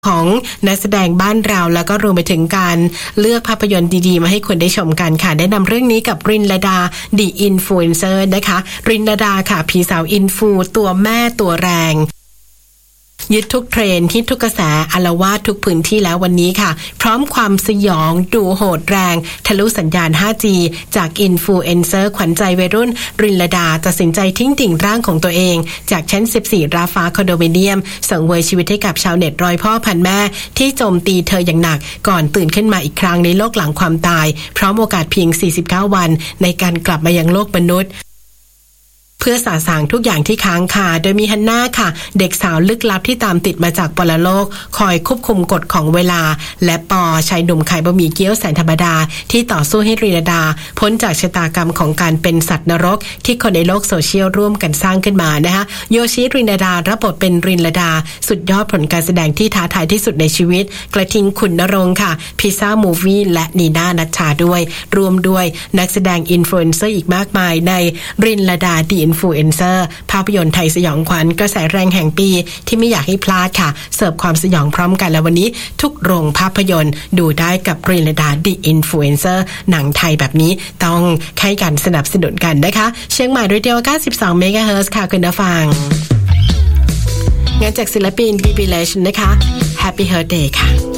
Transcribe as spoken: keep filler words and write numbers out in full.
ของนักแสดงบ้านเราแล้วก็รวมไปถึงการเลือกภาพยนตร์ดีๆมาให้คนได้ชมกันค่ะได้นำเรื่องนี้กับรินลดา The Influencer นะคะรินลดาค่ะผีสาวอินฟูตัวแม่ตัวแรงยึดทุกเทรนที่ทุกกระแสอาละวาดทุกพื้นที่แล้ววันนี้ค่ะพร้อมความสยองดูโหดแรงทะลุสัญญาณ ห้าจี จากอินฟลูเอนเซอร์ขวัญใจวัยรุ่นรินลดาตัดสินใจทิ้งดิ่งร่างของตัวเองจากชั้นสิบสี่ราฟ้าคอนโดมิเนียมสังเวยชีวิตให้กับชาวเน็ตรอยพ่อพันแม่ที่โจมตีเธออย่างหนักก่อนตื่นขึ้นมาอีกครั้งในโลกหลังความตายพร้อมโอกาสเพียงสี่สิบเก้าวันในการกลับมายังโลกมนุษย์เพื่อสาสางทุกอย่างที่ค้างคาโดยมีฮันน่าค่ะเด็กสาวลึกลับที่ตามติดมาจากปรโลกคอยควบคุมกฎของเวลาและปอชายหนุ่มขายบะหมี่เกี๊ยวแสนธรรมดาที่ต่อสู้ให้รินลดาพ้นจากชะตากรรมของการเป็นสัตว์นรกที่คนในโลกโซเชียลร่วมกันสร้างขึ้นมานะคะโยชิรินลดารับบทเป็นรินลดาสุดยอดผลการแสดงที่ท้าทายที่สุดในชีวิตกระทิงขุนนรงค์ค่ะพิซซ่ามูฟวี่และนีน่านัชชาด้วยรวมด้วยนักแสดงอินฟลูเอนเซอร์อีกมากมายในรินลดาดีอินฟลูเอนเซอร์ภาพยนตร์ไทยสยองขวัญกระแสแรงแห่งปีที่ไม่อยากให้พลาดค่ะเสิร์ฟความสยองพร้อมกันและวันนี้ทุกโรงภาพยนตร์ดูได้กับรินลดาดีอินฟลูเอนเซอร์หนังไทยแบบนี้ต้องให้กันสนับสนุนกันนะคะเชียงใหม่เรดิโอเก้าสิบสองเมกะเฮิรตซ์ค่ะคุณผู้ฟังงานจากศิลปิน บี บี Legend นะคะ Happy Birthday ค่ะ